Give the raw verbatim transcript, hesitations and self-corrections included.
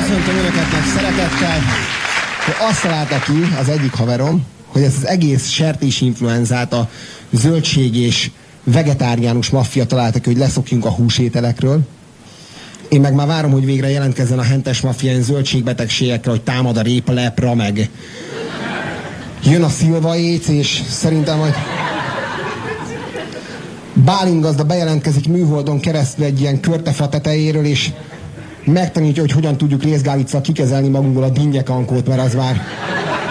Köszöntöm Önöket meg szeretettel, hogy azt találta ki az egyik haverom, hogy ezt az egész sertésinfluenzát a zöldség és vegetáriánus maffia találta ki, hogy leszokjunk a húsételekről. Én meg már várom, hogy végre jelentkezzen a hentes maffia ilyen zöldségbetegségekre, hogy támad a répa lepra, meg jön a szilva éc, és szerintem, hogy Bálint gazda bejelentkezik műholdon keresztül egy ilyen körtefra tetejéről, és megtanítja, hogy hogyan tudjuk részgálicccal kikezelni magunkból a dinnyekankót, mert az már